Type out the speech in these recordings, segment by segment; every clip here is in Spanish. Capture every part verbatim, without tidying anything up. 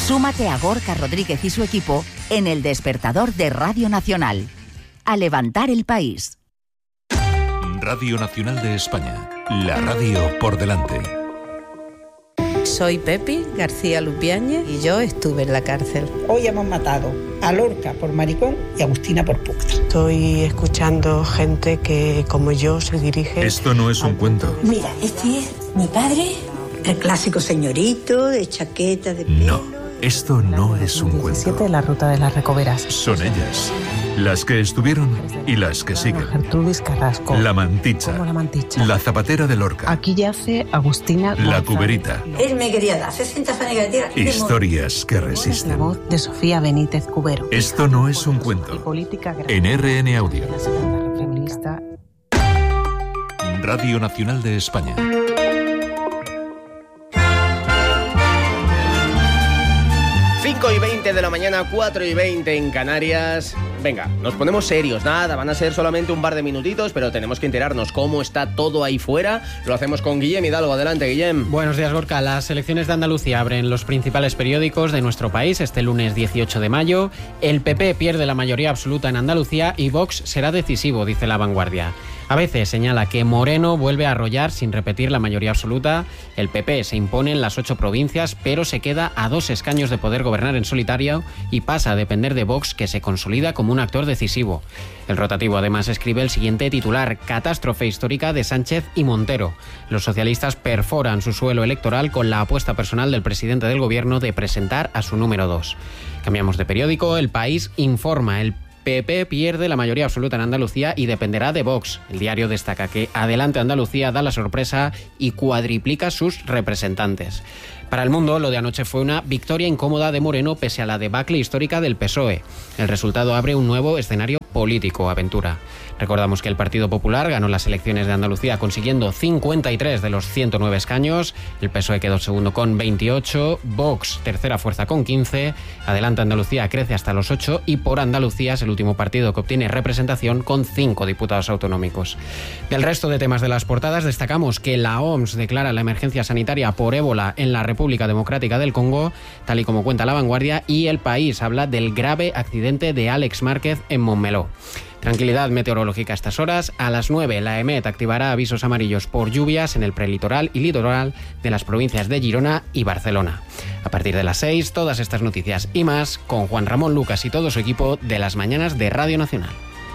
Súmate a Gorka Rodríguez y su equipo en El Despertador de Radio Nacional. A levantar el país. Radio Nacional de España. La radio por delante. Soy Pepi García Lupiáñez y yo estuve en la cárcel. Hoy hemos matado a Lorca por maricón y a Agustina por puta. Estoy escuchando gente que, como yo, se dirige... Esto no es un cuento. Mira, este es mi padre, el clásico señorito de chaqueta de pelo. No, esto no es un cuento. La ruta de las Recoveras. Son ellas, las que estuvieron y las que siguen. Gertrudis Carrasco. La Manticha. ¿Cómo la Manticha? La Zapatera de Lorca. Aquí yace Agustina La González. Cuberita. Él me quería dar sesenta fanegas de tierra. Historias que La resisten. voz de Sofía Benítez Cubero. Esto no es un Y cuento. política En R N Audio. La segunda feminista. Radio Nacional de España. cinco y veinte de la mañana, cuatro y veinte en Canarias. Venga, nos ponemos serios, nada, van a ser solamente un par de minutitos, pero tenemos que enterarnos cómo está todo ahí fuera. Lo hacemos con Guillem Hidalgo. Adelante, Guillem. Buenos días, Gorka. Las elecciones de Andalucía abren los principales periódicos de nuestro país este lunes dieciocho de mayo. El P P pierde la mayoría absoluta en Andalucía y Vox será decisivo, dice La Vanguardia. A veces señala que Moreno vuelve a arrollar sin repetir la mayoría absoluta. El P P se impone en las ocho provincias, pero se queda a dos escaños de poder gobernar en solitario y pasa a depender de Vox, que se consolida como un actor decisivo. El rotativo además escribe el siguiente titular: catástrofe histórica de Sánchez y Montero. Los socialistas perforan su suelo electoral con la apuesta personal del presidente del gobierno de presentar a su número dos. Cambiamos de periódico. El País informa: el P P pierde la mayoría absoluta en Andalucía y dependerá de Vox. El diario destaca que Adelante Andalucía da la sorpresa y cuadriplica sus representantes. Para El Mundo, lo de anoche fue una victoria incómoda de Moreno pese a la debacle histórica del P S O E. El resultado abre un nuevo escenario político, Aventura. Recordamos que el Partido Popular ganó las elecciones de Andalucía consiguiendo cincuenta y tres de los ciento nueve escaños. El P S O E quedó segundo con veintiocho. Vox, tercera fuerza con quince. Adelante Andalucía crece hasta los ocho. Y Por Andalucía es el último partido que obtiene representación con cinco diputados autonómicos. Del resto de temas de las portadas destacamos que la O M S declara la emergencia sanitaria por ébola en la República Democrática del Congo, tal y como cuenta La Vanguardia, y El País habla del grave accidente de Àlex Márquez en Montmeló. Tranquilidad meteorológica a estas horas. A las nueve, la EMET activará avisos amarillos por lluvias en el prelitoral y litoral de las provincias de Girona y Barcelona. A partir de las seis, todas estas noticias y más con Juan Ramón Lucas y todo su equipo de las mañanas de Radio Nacional.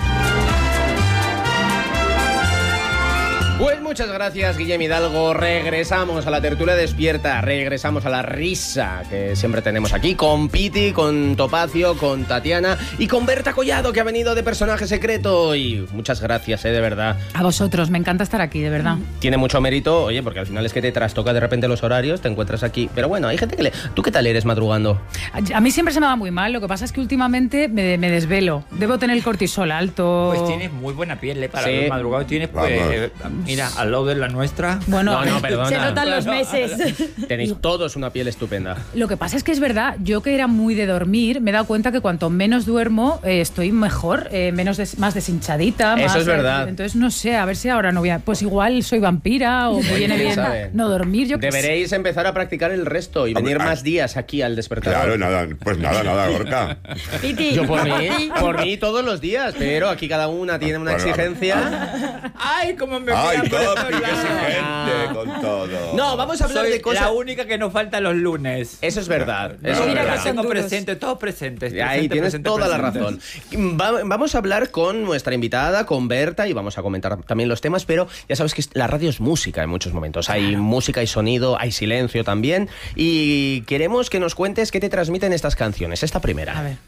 Pues muchas gracias, Guillem Hidalgo. Regresamos a la tertulia despierta, regresamos a la risa que siempre tenemos aquí con Piti, con Topacio, con Tatiana y con Berta Collado, que ha venido de personaje secreto. Y muchas gracias, eh, de verdad. A vosotros, me encanta estar aquí, de verdad. Tiene mucho mérito, oye, porque al final es que te trastoca de repente los horarios, te encuentras aquí. Pero bueno, hay gente que le... ¿Tú qué tal eres madrugando? A, a mí siempre se me va muy mal, lo que pasa es que últimamente me, me desvelo. Debo tener el cortisol alto. Pues tienes muy buena piel, ¿eh? Para Sí. los madrugados tienes, pues, eh, mira, al lado de la nuestra. Bueno, No, no, perdona. se notan los meses. Tenéis todos una piel estupenda. Lo que pasa es que es verdad, yo que era muy de dormir, me he dado cuenta que cuanto menos duermo, eh, estoy mejor, eh, menos des, más deshinchadita. Eso más, es verdad. Eh, entonces, no sé, a ver si ahora no voy a... Pues igual soy vampira o me viene ¿Quién bien sabe? no dormir. Yo qué sé. Deberéis empezar a practicar el resto y venir Hombre, más días aquí al despertador. Claro, nada, pues nada, nada, Gorka. Piti. Yo por mí, por mí todos los días, pero aquí cada una tiene una Bueno, exigencia. ¡Ay, cómo me Ay, miran por estos Topi, qué lados! exigente con todo. No, vamos a hablar Soy de cosas. la única que nos falta los lunes. Eso es verdad. No, Eso es mira verdad. que La son tengo presente, todos presentes. Ahí presente, tienes presente, toda la presentes. razón. Va- vamos a hablar con nuestra invitada, con Berta, y vamos a comentar también los temas, pero ya sabes que la radio es música en muchos momentos. Hay música y sonido, hay silencio también, y queremos que nos cuentes qué te transmiten estas canciones. Esta primera. A ver.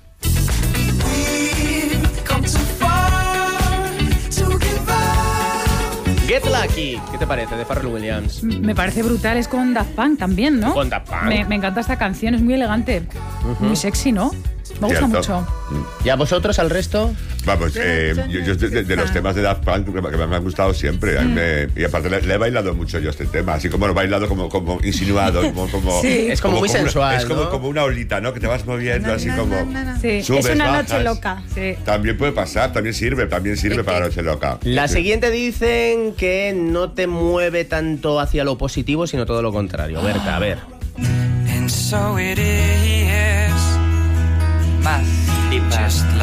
Get Lucky. ¿Qué te parece? De Pharrell Williams. Me parece brutal, es con Daft Punk también, ¿no? Con Daft Punk. Me, me encanta esta canción, es muy elegante, muy sexy, ¿no? Me gusta Cierto. mucho. ¿Y a vosotros, al resto? Vamos, eh, yo, yo de, de los temas de Daft Punk que me, que me han gustado siempre. A mí me- y aparte le, le he bailado mucho yo este tema, así como lo he bailado como, como insinuado, como, como, Sí. Es como muy una- sensual, es como, ¿no? como una olita, ¿no? Que te vas moviendo así como Sí, subes, es una bajas. noche loca. Sí. También puede pasar, también sirve, también sirve para la noche loca. La Sí. siguiente dicen que no te mueve tanto hacia lo positivo, sino todo lo contrario. Berta, a ver. And so it is. más tipa.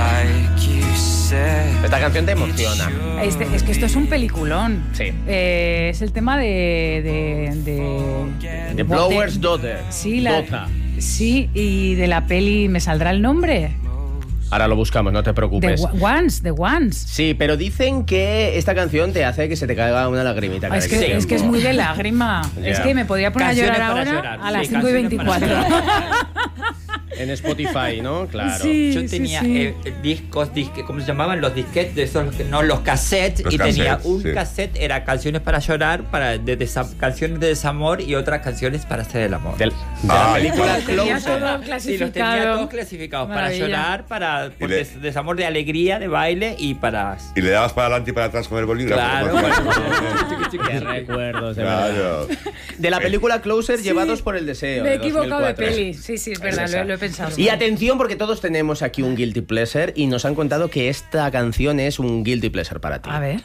Esta canción te emociona. Este, es que esto es un peliculón. Sí. Eh, es el tema de... de, de The Blower's Daughter. Sí, la, Dota. sí, y de la peli, ¿me saldrá el nombre? Ahora lo buscamos, no te preocupes. The Ones, The Ones. Sí, pero dicen que esta canción te hace que se te caiga una lagrimita. Ah, es, que, es que es muy de lágrima. Ya. Es que me podría poner Canciones a llorar para ahora llorar. a las Sí, cinco y canciones para veinticuatro. En Spotify, ¿no? Claro. Sí. Yo tenía sí. eh, discos, disque, ¿cómo se llamaban? Los disquetes, de esos, no, los cassettes. Los y tenía cassettes, un sí. cassette, era canciones para llorar, para de desa- canciones de desamor y otras canciones para hacer el amor. Del- de Ah, la película Tenía Closer. todo Sí, los tenía clasificado. todos clasificados Maravilla. para llorar, para por Y le- des- desamor de alegría, de baile y para... Y le dabas para adelante y para atrás con el bolígrafo. Claro, como- bueno, Qué recuerdos, de verdad. Claro. De la película Closer, Llevados por el deseo. Me he de equivocado de dos mil cuatro. peli. Sí, sí, es verdad, esa. lo, lo he pensado. Y atención, porque todos tenemos aquí un guilty pleasure y nos han contado que esta canción es un guilty pleasure para ti. A ver.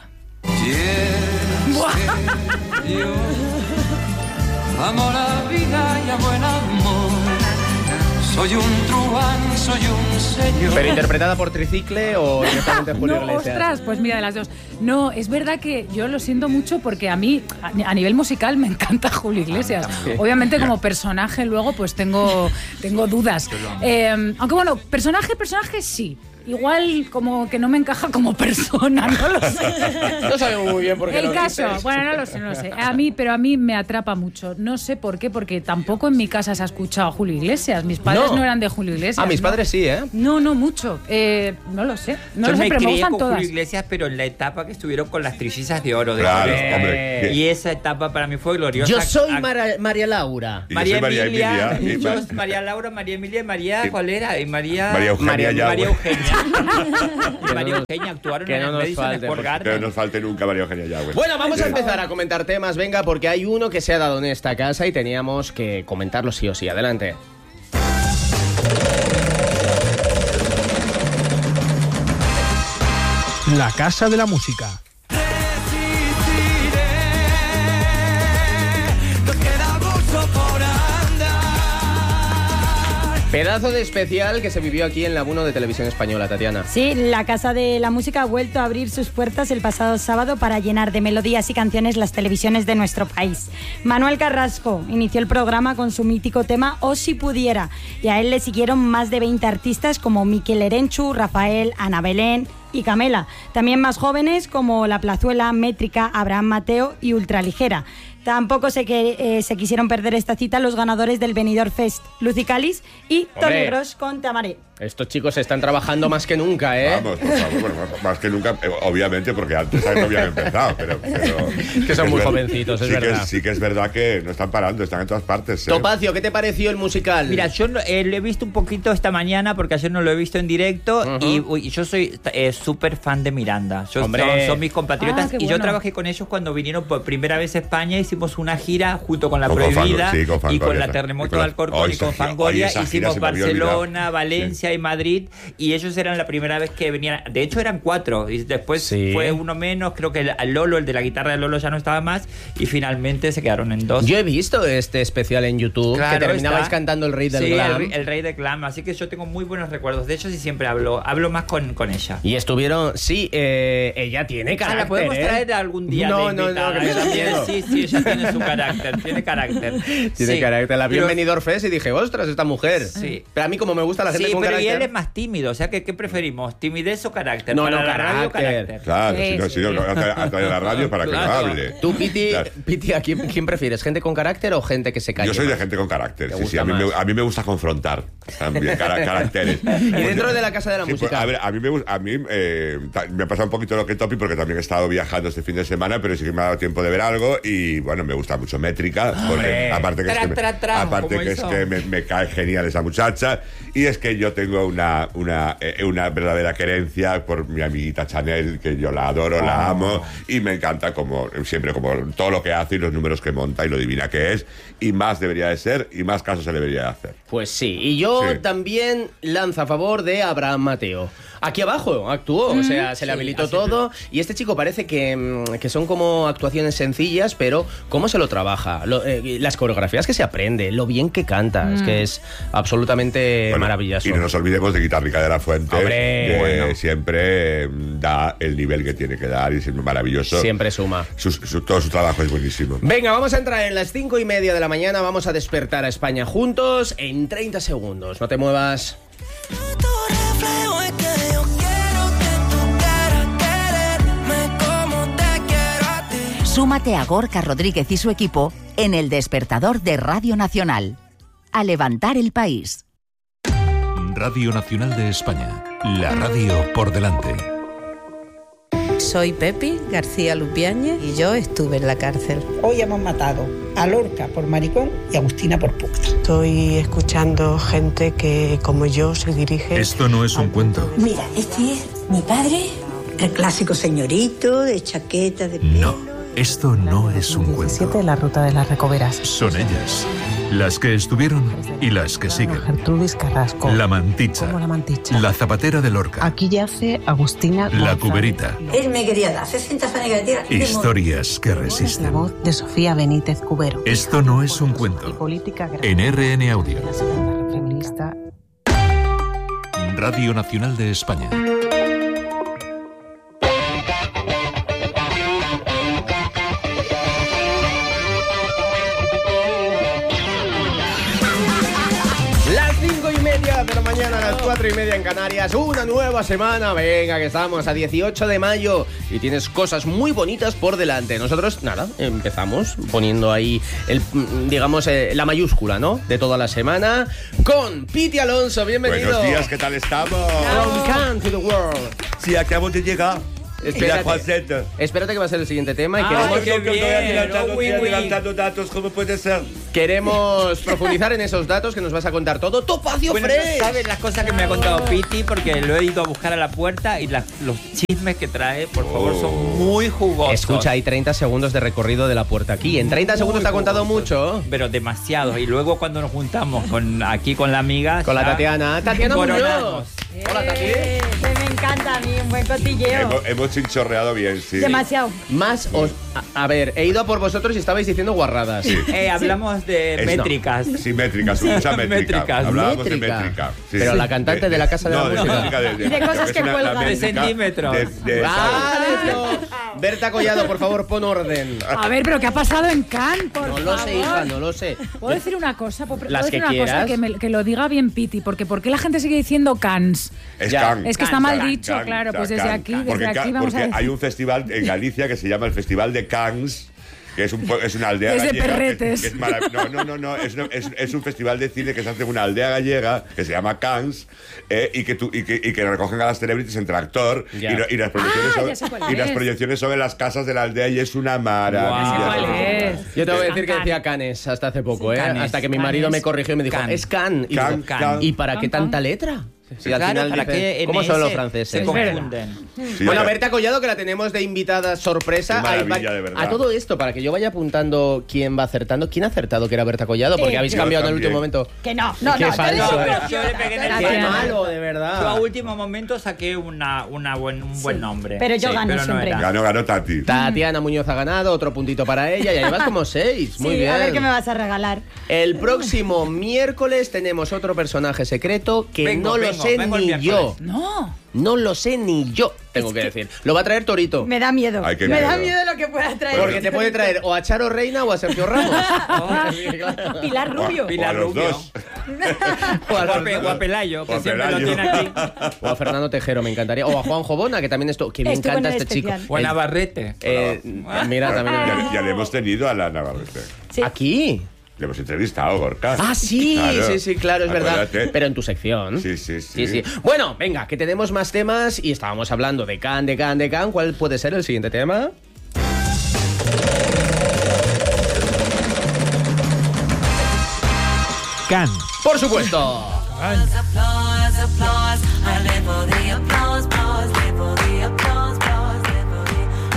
Amo la vida y amo el amor. Soy un truán, soy un señor. ¿Pero interpretada por Tricicle o directamente Julio No, Iglesias? ostras, pues mira, de las dos. No, es verdad que yo lo siento mucho porque a mí, a, a nivel musical, me encanta Julio Iglesias. Obviamente, como personaje, luego, pues tengo, tengo dudas. Eh, aunque bueno, personaje, personaje sí. Igual como que no me encaja como persona, no lo sé. No sabemos muy bien por qué El lo caso, dices. bueno, no lo sé, no lo sé. A mí, pero a mí me atrapa mucho. No sé por qué, porque tampoco en mi casa se ha escuchado a Julio Iglesias. Mis padres no, No. eran de Julio Iglesias. Ah, mis ¿no? padres sí, ¿eh? No, no mucho. Eh, no lo sé. No Yo lo sé, me pero me crié gustan con todas. Julio Iglesias, pero en la etapa que estuvieron con las trillizas de oro. De Claro, Julio. hombre. Y esa etapa para mí fue gloriosa. Yo soy A- Mara- María Laura. Y yo María soy María Emilia, Emilia, y yo, Ma- María Laura, María Emilia, María, Y- ¿cuál era? Y María... María Eugenia María, Yagüe. María Eugenia. Que María no- Eugenia actuaron que en no el nos Madison falte, Square por- Que Garden. no nos falte nunca María Eugenia Yagüe. Bueno, vamos a empezar a comentar temas, venga, porque hay uno que se ha dado en esta casa y teníamos que comentarlo sí o sí. Adelante. La Casa de la Música. Nos queda mucho por andar. Pedazo de especial que se vivió aquí en la Buno de Televisión Española, Tatiana. Sí, la Casa de la Música ha vuelto a abrir sus puertas el pasado sábado para llenar de melodías y canciones las televisiones de nuestro país. Manuel Carrasco inició el programa con su mítico tema O si pudiera, y a él le siguieron más de veinte artistas como Miquel Erenchu, Rafael, Ana Belén y Camela. También más jóvenes como La Plazuela, Métrica, Abraham Mateo y Ultraligera. Tampoco se, que, eh, se quisieron perder esta cita los ganadores del Benidorm Fest, Lucy Calis y Tony Hombre. Gross con Te Amaré. Estos chicos están trabajando más que nunca, ¿eh? Vamos, por favor, bueno, más- más que nunca, eh, obviamente, porque antes no habían empezado, pero... pero Que son es muy ver- jovencitos, es sí verdad. Que, sí que es verdad que no están parando, están en todas partes. ¿eh? Topacio, ¿qué te pareció el musical? Mira, yo no- eh, lo he visto un poquito esta mañana porque ayer no lo he visto en directo. Ujú. Y uy, yo soy eh, súper fan de Miranda. Yo, Hombre. son, son mis compatriotas. Ah, qué y yo bueno. trabajé con ellos cuando vinieron por primera vez a España. Hicimos una gira junto con La Con- con Prohibida Fango- sí, con y Fangoria, con la sí. Terremoto Y con de la- Alcorcón Ay, y con esa gira- Fangoria. ay, esa gira Hicimos se me había olvidado. Barcelona, Valencia y Madrid. Y ellos eran la primera vez que venían. De hecho, eran cuatro. Y después Sí. fue uno menos. Creo que el, el Lolo, el de la guitarra de Lolo, ya no estaba más. Y finalmente se quedaron en dos. Yo he visto este especial en YouTube, Claro, que terminabais está. cantando el rey del sí, glam. El, el rey del glam. Así que yo tengo muy buenos recuerdos de ellos y siempre hablo, hablo más con, con ella. Y estuvieron, sí, eh, ella tiene Ah, carácter, la podemos ¿eh? traer algún día. No, de no, no, invitada. que me da Ella tiene- miedo. Sí, sí, ella tiene su carácter. Tiene carácter. Tiene Sí, carácter. La vi en pero- Benidorm Fest y dije, ostras, esta mujer. Sí. Pero a mí como me gusta la gente Sí, con pero y carácter... él es más tímido. O sea, que ¿qué preferimos? ¿Timidez o carácter? No, Para no, la radio, carácter. Claro, Sí, si no, sí. si no, hasta, hasta de la radio para que no Claro. hable. Tú, Piti, Claro. Piti, ¿a quién, quién prefieres? ¿Gente con carácter o gente que se calle Yo soy de más? gente con carácter. ¿Te Sí, sí, gusta a mí, me, más? a mí me gusta confrontar también, cara- caracteres. Y dentro de la Casa de la Sí, pues, Música. a ver, a mí, me, gus- a mí eh, ta- me ha pasado un poquito lo que Topi, porque también he estado viajando este fin de semana, pero sí que me ha dado tiempo de ver algo y bueno, me gusta mucho Métrica, porque Hombre. aparte que es Tra, que, me, tra, tra, aparte como que, es hizo. que me, me cae genial esa muchacha y es que yo tengo una, una, eh, una verdadera querencia por mi amiguita Chanel, que yo la adoro, la amo y me encanta como siempre, como todo lo que hace y los números que monta y lo divina que es y más debería de ser y más caso se le debería de hacer. Pues sí, y yo Sí. también lanzo a favor de Abraham Mateo. aquí abajo actuó, mm, o sea, se le habilitó sí, todo. Y este chico parece que, que son como actuaciones sencillas, pero cómo se lo trabaja, lo, eh, las coreografías que se aprende, lo bien que canta, mm. es que es absolutamente bueno, maravilloso. Y no nos olvidemos de Guitarrica de la Fuente, Hombre, que bueno. siempre da el nivel que tiene que dar y es maravilloso. Siempre suma. Su, su, todo su trabajo es buenísimo. Venga, vamos a entrar en las cinco y media de la mañana, vamos a despertar a España juntos en treinta segundos. No te muevas. Súmate a Gorka Rodríguez y su equipo en El Despertador de Radio Nacional. A levantar el país. Radio Nacional de España. La radio por delante. Soy Pepi García Lupiáñez y yo estuve en la cárcel. Hoy hemos matado a Lorca por maricón y a Agustina por puta. Estoy escuchando gente que, como yo, se dirige... Esto no es un cuento. Mira, este es mi padre, el clásico señorito de chaqueta de pelo. No. Esto no es un cuento. La ruta de las Recoveras. Son ellas, las que estuvieron y las que siguen. Gertrudis Carrasco. La Manticha. Como la Manticha. La Zapatera de Lorca. Aquí yace Agustina La González. Cuberita. Él me quería dar sesenta fanes de tierra. Historias que resisten. La voz de Sofía Benítez Cubero. Esto no es un cuento. Política en R N Audio. La segunda feminista. Radio Nacional de España. De la mañana a las cuatro y media en Canarias, una nueva semana, venga que estamos a dieciocho de mayo y tienes cosas muy bonitas por delante. Nosotros, nada, empezamos poniendo ahí, el, digamos, eh, la mayúscula, ¿no?, de toda la semana, con Piti Alonso, bienvenido. Buenos días, ¿qué tal estamos? From Cannes to the World. Sí, acabamos de llegar. Espérate, espérate que va a ser el siguiente tema y ah, queremos, qué bien, estoy adelantando, oh, estoy oui, adelantando oui. datos, ¿cómo puede ser? Queremos profundizar en esos datos que nos vas a contar todo. ¡Topacio bueno, Fresh! No sabes las cosas que me ha contado Piti porque lo he ido a buscar a la puerta y la, los chismes que trae, por favor, oh. son muy jugosos. Escucha, hay treinta segundos de recorrido de la puerta aquí. En treinta muy segundos te ha contado jugosos, mucho. Pero demasiado. Y luego cuando nos juntamos con aquí con la amiga... Con la Tatiana. ¡Tatiana Muñoz! Eh, Hola, Tati. Me encanta a mí, un buen cotilleo. Hemos, hemos chinchorreado bien, sí. Demasiado. Más os... A, a ver, he ido a por vosotros y estabais diciendo guarradas. Sí. Eh, hablamos de es, métricas. No. Sí, métricas, mucha métrica. métricas. Hablábamos métrica. de métrica. Sí, Pero sí. la cantante de, de la Casa de no, la Música. De, de, de, y de cosas que cuelgan. De centímetros. De, de, vale, no. Berta Collado, por favor, pon orden. A ver, pero ¿qué ha pasado en Cannes? Por no lo favor. sé, hija, no lo sé. ¿Puedo decir una cosa? ¿Puedo Las decir que una quieras. cosa? Que, me, que lo diga bien Piti, porque ¿por qué la gente sigue diciendo Cannes? Es Ya. Cannes. Es que está Cannes, mal Cannes, dicho, Cannes, claro, pues desde Cannes, aquí, Cannes. desde porque, aquí vamos porque a decir. hay un festival en Galicia que se llama el Festival de Cannes, que es, un, es una aldea Es de gallega. perretes. Que es, que es marav- no, no, no, no es, es, es un festival de cine que se hace en una aldea gallega que se llama Cannes eh, y, que tú, y, que, y que recogen a las celebrities entre actor y, Ya. y, las proyecciones Ah, son, ya sé cuál y las es. proyecciones son en las casas de la aldea y es una maravilla. Ya sé cuál es. Yo te voy a Es decir que Cannes. decía Canes hasta hace poco, Sí, ¿eh? Cannes, hasta que mi Cannes. marido me corrigió y me dijo, Cannes. es Cannes. Y, Cannes, digo, Cannes. ¿y para qué tanta letra? Si al Claro, final ¿para dices, qué ¿cómo en son ese los franceses? se confunden? Sí, Bueno, ya- Berta Collado, que la tenemos de invitada sorpresa. Qué maravilla, Hay va- de verdad. A todo esto, para que yo vaya apuntando quién va acertando. ¿Quién ha acertado que era Berta Collado? Porque Eh, habéis yo cambiado en el también. último momento. Que no, no, Qué no. falso, tú eres eh. un Yo le pegué en el Qué Tatiana. malo, de Yo a verdad. último momento saqué una, una buen, un buen nombre. pero yo gano pero no siempre. era. Ganó, ganó Tati. Tatiana Muñoz ha ganado, otro puntito para ella. Ya llevas como seis. Muy Sí, bien. a ver qué me vas a regalar. El próximo miércoles tenemos otro personaje secreto que Vengo, no lo vengo, sé vengo el ni miércoles. yo. No. No lo sé ni yo, tengo Es que que- decir. Lo va a traer Torito. Me da miedo. Ay, qué me da miedo. miedo lo que pueda traer. Porque te puede traer o a Charo Reina o a Sergio Ramos. Pilar Rubio. O a Pilar los Rubio. dos. O a, Guape- Guapelayo, que O a siempre lo Pelayo. tiene aquí. o a Fernando Tejero, me encantaría. O a Juan Jobona, que también esto, que me Estuvo encanta en el este chico. especial. O a El- Navarrete. eh, mira, también. Ya, ya le hemos tenido a la Navarrete. Sí. Aquí. Le hemos entrevistado, Gorka. Ah, sí, Claro. sí, sí, claro, es verdad. Acuérdate. Pero en tu sección. Sí, sí, sí. Sí, sí. Bueno, venga, que tenemos más temas y estábamos hablando de Cannes, de Cannes, de Cannes. ¿Cuál puede ser el siguiente tema? Cannes. Por supuesto.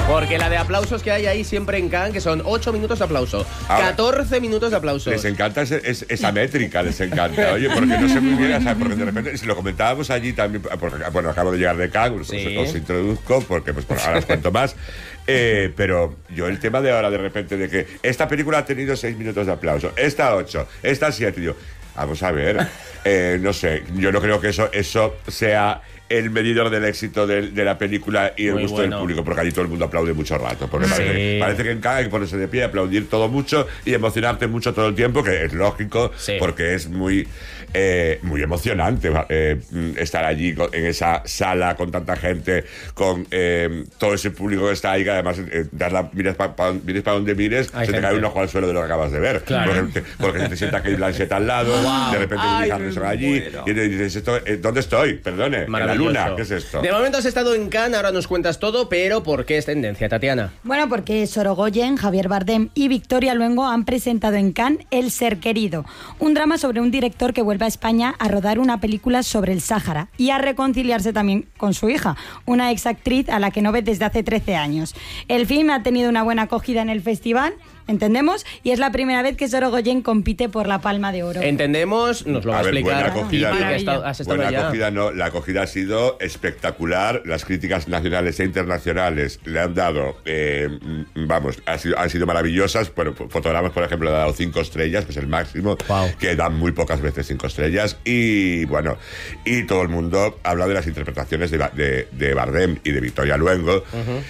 Porque la de aplausos que hay ahí siempre en Cannes, que son ocho minutos de aplauso, Ahora, catorce minutos de aplausos. Les encanta ese, es, esa métrica, les encanta. Oye, porque no sé muy bien, o sea, porque de repente, si lo comentábamos allí también, porque, bueno, acabo de llegar de Cannes, Sí. os, os introduzco, porque pues por ahora os cuento más. Eh, pero yo el tema de ahora, de repente, de que esta película ha tenido seis minutos de aplauso, esta ocho, esta siete, y yo, vamos a ver, eh, no sé, yo no creo que eso, eso sea el medidor del éxito de, de la película y el Muy gusto bueno. del público, porque allí todo el mundo aplaude mucho rato, porque Sí. parece, que, parece que en Cannes hay que ponerse de pie, aplaudir todo mucho y emocionarte mucho todo el tiempo, que es lógico, Sí. porque es muy, eh, muy emocionante eh, estar allí con- en esa sala con tanta gente, con eh, todo ese público que está ahí, que además eh, das la, mires para pa, mires pa donde mires, Hay se te gente. cae un ojo al suelo de lo que acabas de ver, Claro. porque, te, porque se te sienta Kate Blanchett al lado, Wow. de repente Ay, Woody Harrelson me allí, muero. y te dices, esto, eh, ¿dónde estoy? Perdone, en la Maravilloso. luna, ¿qué es esto? De momento has estado en Cannes, ahora nos cuentas todo, pero ¿por qué es tendencia, Tatiana? Bueno, porque Sorogoyen, Javier Bardem y Victoria Luengo han presentado en Cannes El Ser Querido, un drama sobre un director que vuelve a España a rodar una película sobre el Sáhara y a reconciliarse también con su hija, una exactriz a la que no ve desde hace trece años. El film ha tenido una buena acogida en el festival, entendemos, y es la primera vez que Sorogoyen compite por la Palma de Oro. Entendemos, nos lo va a, A ver, explicar. buena acogida, Titi, que no. ha estado- has estado Buena allá. acogida no, la acogida ha sido espectacular, las críticas nacionales e internacionales le han dado, eh, mm, vamos, ha sido- han sido maravillosas. Bueno, Fotogramas, por ejemplo, le ha dado cinco estrellas, que es el máximo, Wow. que dan muy pocas veces cinco estrellas, y bueno, y todo el mundo habla de las interpretaciones de, Ba- de, de Bardem y de Victoria Luengo.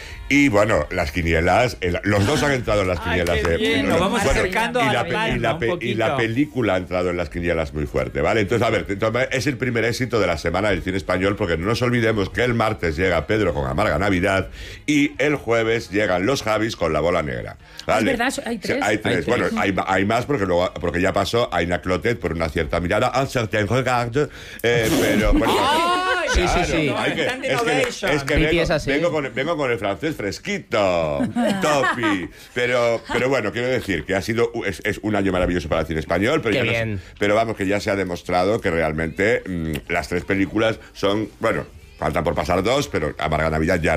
Y bueno, las quinielas, el- los dos han entrado en las Ay, quinielas qué de. bien, nos vamos acercando y a la, la pe- palma y la un pe- y la poquito. película ha entrado en las quinielas muy fuerte, ¿vale? Entonces, a ver, entonces, es el primer éxito de la semana del cine español, porque no nos olvidemos que el martes llega Pedro con Amarga Navidad y el jueves llegan los Javis con La Bola Negra. ¿vale? Es verdad, hay tres. Hay tres. Hay tres. Bueno, hay, hay más porque luego porque ya pasó Aina Clotet por una cierta mirada, un certain regard, eh, pero bueno, Ay, Sí, sí, claro, sí. hay que- Stand es que, innovation. es que Piti vengo, es así. vengo con, vengo con el francés fresquito, topi. Pero, pero bueno, quiero decir que ha sido es, es un año maravilloso para el cine español, pero, Qué ya no- bien. pero vamos, que ya se ha demostrado que realmente mm, las tres películas son, bueno, faltan por pasar dos, pero Amarga Navidad ya